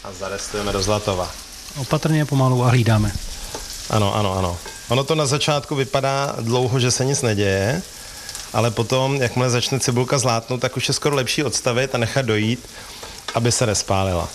A zarestujeme do zlatova. Opatrně, pomalu a hlídáme. Ano. Ono to na začátku vypadá dlouho, že se nic neděje, ale potom, jakmile začne cibulka zlátnout, tak už je skoro lepší odstavit a nechat dojít, aby se nespálila.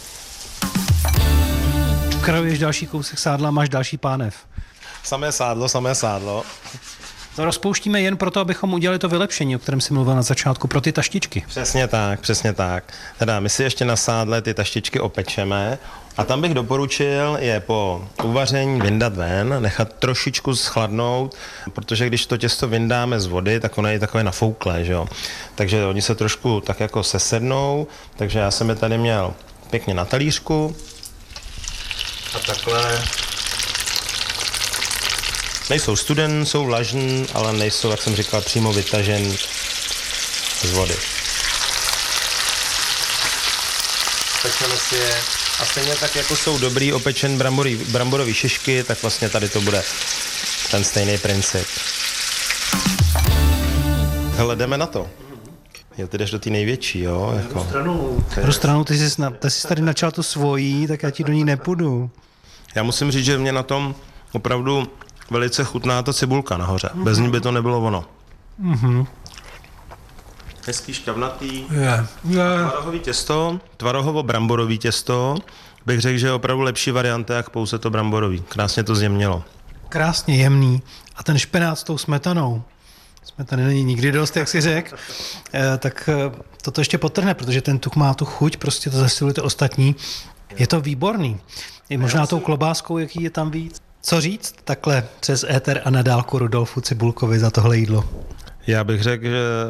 Krajuješ další kousek sádla, máš další pánev. Samé sádlo. To rozpouštíme jen proto, abychom udělali to vylepšení, o kterém jsi mluvil na začátku, pro ty taštičky. Přesně tak. Teda my si ještě na sádle ty taštičky opečeme a tam bych doporučil je po uvaření vyndat ven, nechat trošičku schladnout, protože když to těsto vyndáme z vody, tak ono je takové nafouklé, že jo. Takže oni se trošku tak jako sesednou, takže já jsem je tady měl pěkně na talířku a takhle. Nejsou studen, jsou vlažní, ale nejsou, jak jsem říkal, přímo vytažen z vody. Pečeme si je a stejně tak, jako jsou dobrý opečen bramborový šišky, tak vlastně tady to bude ten stejný princip. Hele, jdeme na to. Jo, ty jdeš do té největší, jo? Jako. Druhou stranu, ty jsi tady načal tu svojí, tak já ti do ní nepůjdu. Já musím říct, že mě na tom opravdu velice chutná ta cibulka nahoře. Bez ní by to nebylo ono. Hezký šťavnatý. Tvarohový těsto, tvarohovo-bramborový těsto. Bych řekl, že je opravdu lepší varianta, jak pouze to bramborový. Krásně to zjemnilo. Krásně jemný. A ten špenát s tou smetanou. Smetany není nikdy dost, jak si řekl. Tak toto ještě podtrhne, protože ten tuk má tu chuť, prostě to zasiluje to ostatní. Je to výborný. I možná tou klobáskou, jaký je tam víc. Co říct takhle přes éter a na dálku Rudolfu Cibulkovi za tohle jídlo? Já bych řekl, že